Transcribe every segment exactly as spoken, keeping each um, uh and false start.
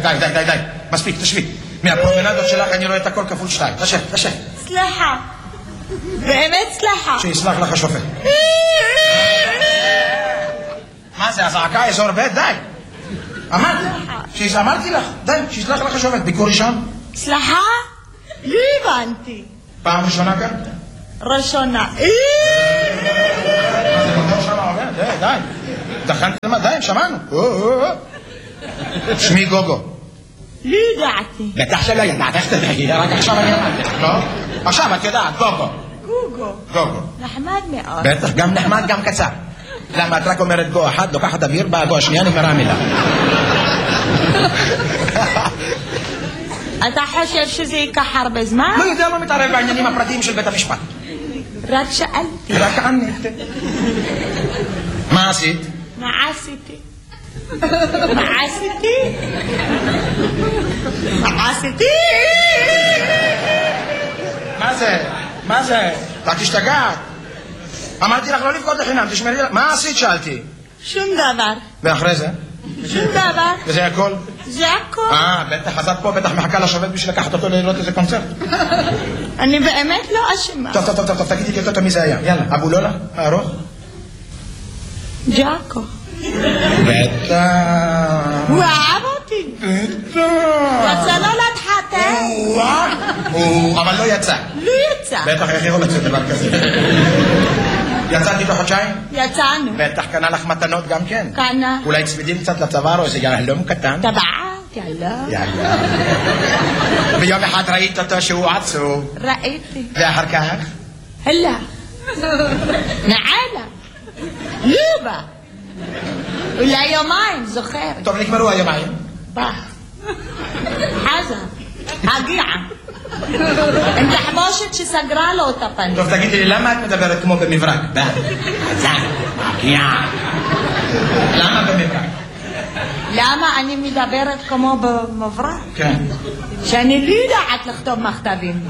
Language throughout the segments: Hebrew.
די, די, די, די. מספיק, תשבי. מהפרומנדות שלך אני רואה את הכל כפול שתיים. תשב, תשב. סליחה. באמת סליחה. שיסלח לך השופט. מה זה, הזעקה אזור ב'? די. אמרתי. אמרתי לך, די, שיסלח לך השופט. ביקור ראשון? סליחה? לא הבנתי. פעם ראשונה כאן? ראשונה. מה זה, ביקור שם עובד? די, די. דחנתי למה? די, שמענו. שמי גוגו. לא ידעתי. בטח שלא ידעת, איך תדעי? רק עכשיו אני אמרתי לך, לא? עכשיו את יודעת, גוגו. גוגו. גוגו. נחמד מאוד. בטח, גם נחמד, גם קצר. למה את רק אומרת גו אחת, לוקחת אוויר, באה גו השנייה, נגמרה המילה. אתה חושב שזה ייקח הרבה זמן? לא יודע מה מתערב בעניינים הפרטיים של בית המשפט. רק שאלתי. רק ענית. מה עשית? מה עשיתי? מה עשיתי? מה עשיתי? מה זה? מה זה? אתה תשתגעת. אמרתי לך לא לבכות לחינם, תשמרי לך. מה עשית? שאלתי. שום דבר. ואחרי זה? שום דבר. וזה הכל? זה הכל. אה, בטח, אז את פה בטח מחכה לשופט בשביל לקחת אותו לראות איזה קונצרט. אני באמת לא אשמה. טוב, טוב, טוב, טוב, תגידי לי אותו מי זה היה. יאללה, אבו לולה, הארוך? ג'אקו. בטח. הוא אהב אותי. בטח. רצה לא להתחתן. אבל לא יצא. לא יצא. בטח, איך יכול לצאת דבר כזה? יצאת איתו חודשיים? יצאנו. בטח קנה לך מתנות גם כן. קנה. אולי צמידים קצת לצוואר או איזה יהלום קטן? טבעת, יאללה. יאללה. ביום אחד ראית אותו שהוא עצוב. ראיתי. ואחר כך? הלך. נעלה. לא בא. אולי יומיים, זוכר. טוב, נגמרו היומיים. בא. חזר. הגיע. עם תחבושת שסגרה לו את הפנים. טוב, תגידי לי, למה את מדברת כמו במברק? בא. חזר. הגיע. למה במברק? למה אני מדברת כמו במברק? כן. שאני לא יודעת לכתוב מכתבים.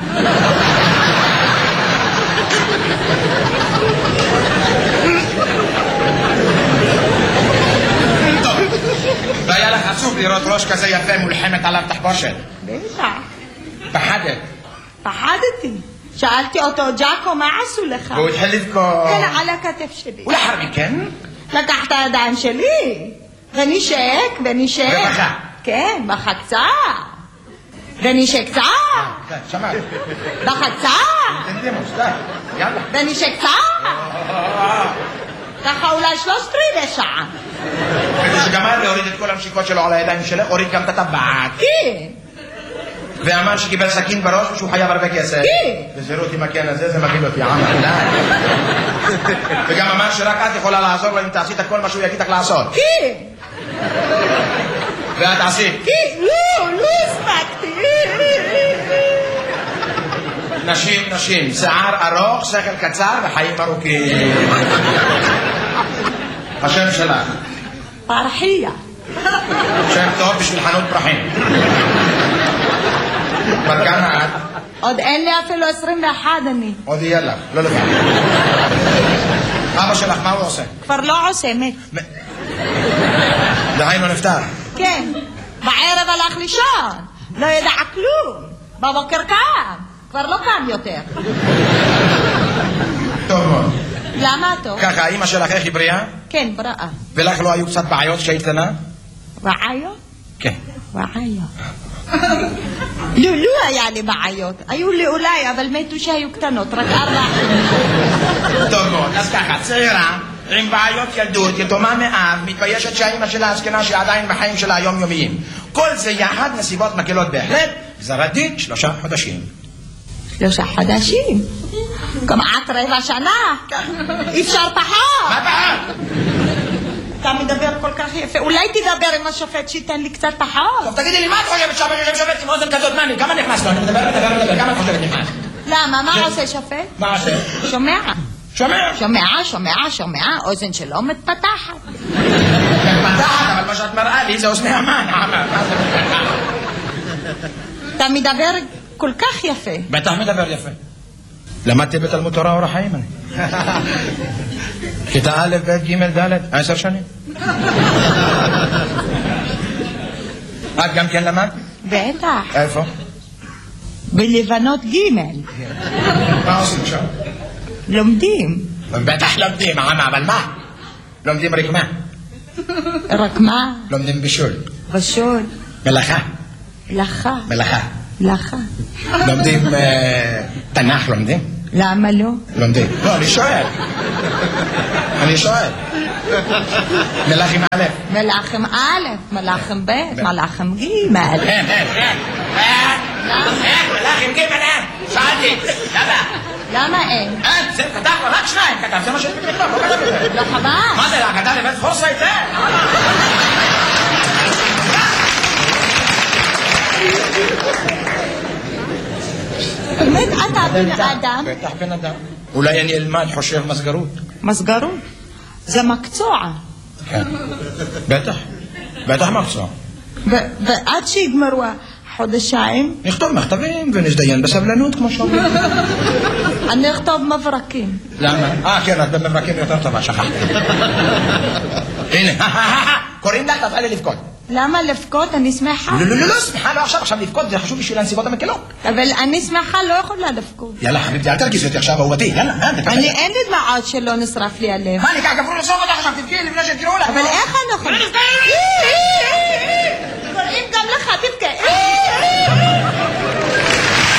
והיה לך עצוב לראות ראש כזה יפה מולחמת עליו תחבושת. בטח. פחדת. פחדתי. שאלתי אותו, ג'אקו, מה עשו לך? והוא התחיל לבכות. כן, על הכתף שלי. ולאחר מכן? לקח את הידיים שלי, ונשק, ונשק. ובכה. כן, בכה קצת. ונשק קצת. כן, שמעת. בכה קצת. תנדימו, סתם. יאללה. ונשק קצת. ככה אולי שלושת רבעי שעה. וכשגמר להוריד את כל המשיקות שלו על הידיים שלך, הוריד גם את הטבעת. כן. ואמר שקיבל סכין בראש ושהוא חייב הרבה כסף. כן. וזירות עם הקן הזה, זה מגיל אותי, עמר, די. וגם אמר שרק את יכולה לעזור לו אם תעשי את כל מה שהוא יגיד לך לעשות. כן. ואת עשית. כן, לא, לא הספקתי. נשים, נשים, שיער ארוך, שכל קצר וחיים ארוכים. השם שלך. פרחיה. שם טוב בשביל חנות פרחים. בת כמה את? עוד אין לי אפילו עשרים ואחת אני. עוד יהיה לך, לא לבד. אבא שלך, מה הוא עושה? כבר לא עושה, מת. דהיינו נפטר. כן. בערב הלך לישון. לא ידע כלום. בבוקר קם. כבר לא קם יותר. טוב מאוד. למה טוב? ככה, אמא שלך איך היא בריאה? כן, בריאה. ולך לא היו קצת בעיות כשהיית קטנה? בעיות? כן. בעיות. לא, לא היה לי בעיות. היו לי אולי, אבל מתו שהיו קטנות, רק ארבע. טוב מאוד, אז ככה, צעירה, עם בעיות ילדות, יתומה מאב, מתביישת שהאמא שלה הזקנה שעדיין בחיים שלה היומיומיים. כל זה יחד נסיבות מקלות בהחלט, גזר הדין שלושה חודשים. שלושה חודשים? כמעט רבע שנה? אי אפשר פחות. מה פחות? אתה מדבר כל כך יפה, אולי תדבר עם השופט שייתן לי קצת פחות. טוב, תגידי לי, מה את חושבת שהבן שופט עם אוזן כזאת? מה, כמה נכנס לו? אני מדבר, מדבר, מדבר, כמה את חושבת נכנס? למה? מה עושה שופט? מה עושה? שומע. שומע? שומע, שומע, שומע, אוזן שלו מתפתחת. מתפתחת, אבל מה שאת מראה לי זה אוזני המן. אתה מדבר כל כך יפה. בטח מדבר יפה. למדתי בתלמוד תורה אור החיים אני. כיתה א', ב', ג', ד', עשר שנים. את גם כן למדת? בטח. איפה? בלבנות ג'. מה עושים שם? לומדים. בטח לומדים, אבל מה? לומדים רק מה? רק מה? לומדים בישול. בישול. מלאכה. מלאכה. מלאכה. מלאכה. לומדים תנ"ך, לומדים? למה לא? לומדים. לא, אני שואל. אני שואל. מלאכים א'. מלאכים א', מלאכים ב', מלאכים ג'. אין, אין, אין. אין, מלאכים ג' אין. שאלתי. למה? למה אין? אין, זה כתב, רק שניים כתב, זה מה שאני מתכתב, לא כתב את זה. לא חבל. מה זה, לא כתב לבית חורסה את זה? באמת אתה בן אדם? בטח בן אדם. אולי אני אלמד חושב מסגרות. מסגרות? זה מקצוע. כן. בטח. בטח מקצוע. ועד שיגמרו החודשיים? נכתוב מכתבים ונזדיין בסבלנות כמו שאומרים. אני אכתוב מברקים. למה? אה כן, את במברקים יותר טובה, שכחתי. הנה, קוראים לך, תפעלי לבכות. למה לבכות? אני שמחה. לא, לא, לא, לא, שמחה לא עכשיו, עכשיו לבכות זה חשוב בשביל הנסיבות המקלות. אבל אני שמחה לא יכולה לבכות. יאללה חביבתי, אל תרגיזי אותי עכשיו אהובתי, יאללה. אני אין לי דמעות שלא נשרף לי הלב. מה, אני ככה גברו לסוף אותך עכשיו, תבכי לפני שתקראו לך. אבל איך אני יכולה? קוראים גם לך, תבכה.